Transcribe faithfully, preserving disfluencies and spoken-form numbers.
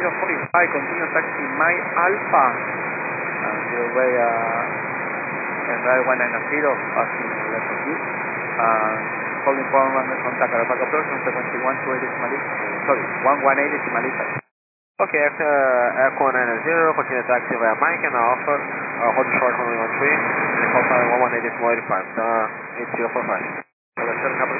zero forty-five, continue taxi My Alpha, uh, zero way, uh, and right one nine zero, passing left of you, uh, holding point one on Takara back approach on frequency one two eight decimal, sorry, one one eight decimal. Okay, after uh, Echo nine zero, continue taxi via Mike and Alpha, uh, hold short on one three, and call sign one one eight decimal eighty-five, uh, eight zero four five.